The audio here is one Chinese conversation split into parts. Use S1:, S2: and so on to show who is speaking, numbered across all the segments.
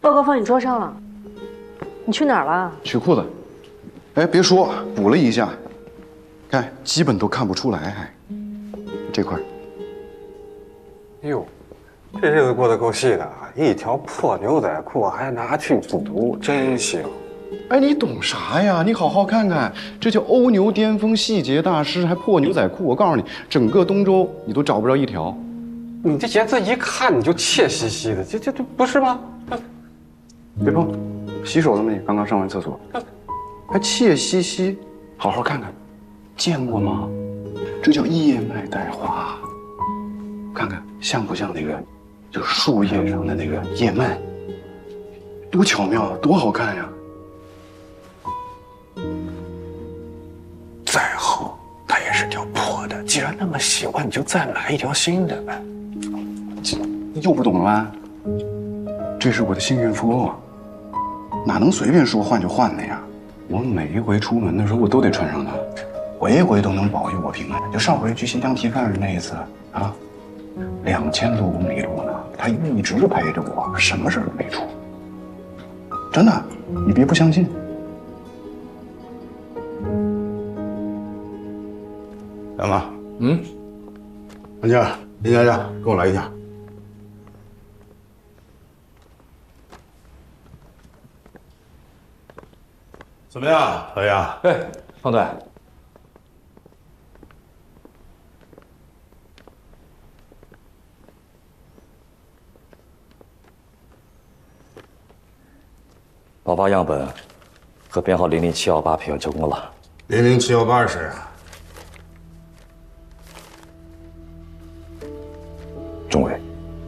S1: 报告放你桌上了。你去哪儿了？
S2: 取裤子。哎，别说，补了一下，看基本都看不出来，还这块。
S3: 哟，这日子过得够细的啊！一条破牛仔裤还拿去复读，真行。
S2: 哎，你懂啥呀？你好好看看，这叫欧牛巅峰细节大师，还破牛仔裤。我告诉你，整个东周你都找不着一条。
S3: 你这颜色一看你就怯兮兮的，这不是吗？
S2: 别碰，洗手了没？刚刚上完厕所，还怯兮兮。好好看看，见过吗？这叫叶脉带花。看看像不像那个，就是树叶上的那个叶脉？多巧妙，多好看呀！
S3: 再好，它也是条破的。既然那么喜欢，你就再买一条新的呗。
S2: 又不懂了吧？这是我的幸运服，哪能随便说换就换的呀？我每一回出门的时候，我都得穿上它，回回都能保佑我平安。就上回去新疆提干儿那一次啊，2000多公里路呢，它一直陪着我，什么事都没出。真的，你别不相信。
S4: 干嘛？安静，林佳佳，跟我来一下。怎么样，老杨？
S5: 哎，方队，爆发样本和编号00718培养成功了。
S4: 00718是谁啊？
S5: 钟伟，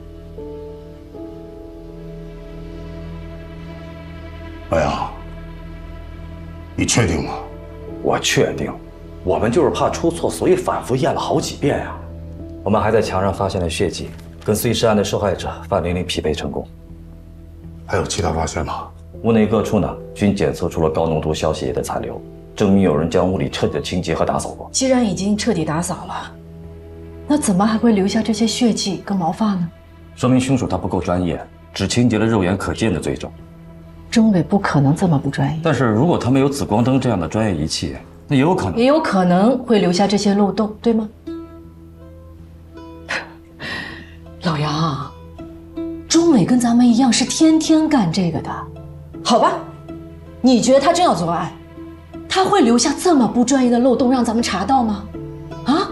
S4: 老杨，你确定吗？
S5: 我确定，我们就是怕出错，所以反复验了好几遍呀。我们还在墙上发现了血迹，跟碎尸案的受害者范玲玲匹配成功。
S4: 还有其他发现吗？
S5: 屋内各处呢均检测出了高浓度消血液的残留，证明有人将屋里彻底的清洁和打扫过。
S1: 既然已经彻底打扫了，那怎么还会留下这些血迹跟毛发呢？
S5: 说明凶手他不够专业，只清洁了肉眼可见的罪证。
S1: 钟伟不可能这么不专业，
S5: 但是如果他没有紫光灯这样的专业仪器，那也有可能
S1: 会留下这些漏洞，对吗？老杨，钟伟跟咱们一样是天天干这个的，好吧？你觉得他真要作案，他会留下这么不专业的漏洞让咱们查到吗？啊？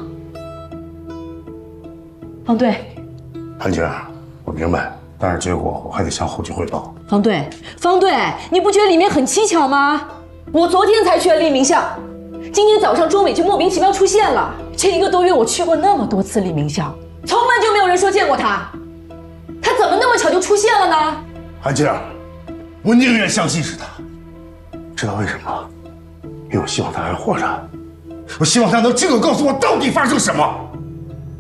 S1: 方队，
S4: 安静，我明白，但是结果我还得向后续汇报。
S1: 方队，你不觉得里面很蹊跷吗？我昨天才去了黎明巷，今天早上钟伟就莫名其妙出现了。这1个多月我去过那么多次黎明巷，从来就没有人说见过他，他怎么那么巧就出现了呢？
S4: 安静，我宁愿相信是他，知道为什么？因为我希望他还活着，我希望他能亲口告诉我到底发生什么。